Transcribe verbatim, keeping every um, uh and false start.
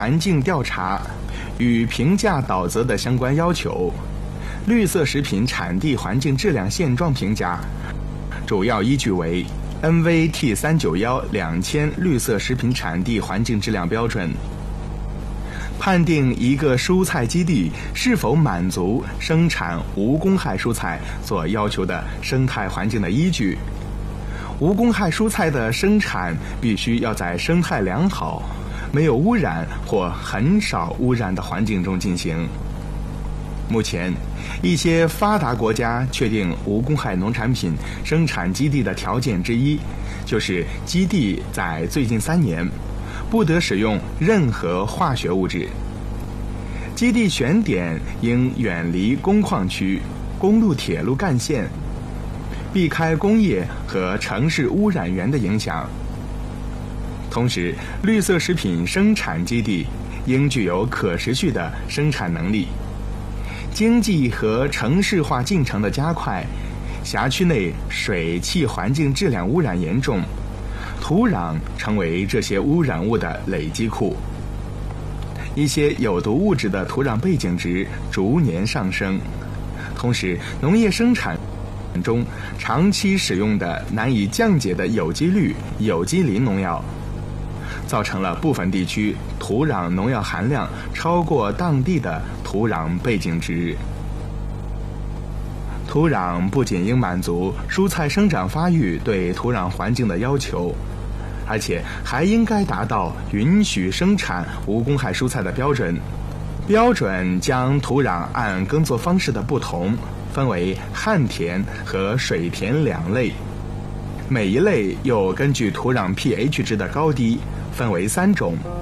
环境调查与评价导则的相关要求，绿色食品产地环境质量现状评价主要依据为 N V T 三九一两千绿色食品产地环境质量标准，判定一个蔬菜基地是否满足生产无公害蔬菜所要求的生态环境的依据。无公害蔬菜的生产必须要在生态良好、没有污染或很少污染的环境中进行。目前，一些发达国家确定无公害农产品生产基地的条件之一，就是基地在最近三年不得使用任何化学物质。基地选点应远离工矿区、公路铁路干线，避开工业和城市污染源的影响。同时，绿色食品生产基地应具有可持续的生产能力。经济和城市化进程的加快，辖区内水汽环境质量污染严重，土壤成为这些污染物的累积库。一些有毒物质的土壤背景值逐年上升，同时农业生产中长期使用的难以降解的有机氯、有机磷农药，造成了部分地区土壤农药含量超过当地的土壤背景值。土壤不仅应满足蔬菜生长发育对土壤环境的要求，而且还应该达到允许生产无公害蔬菜的标准。标准将土壤按耕作方式的不同分为旱田和水田两类，每一类又根据土壤 pH 值的高低分为三种。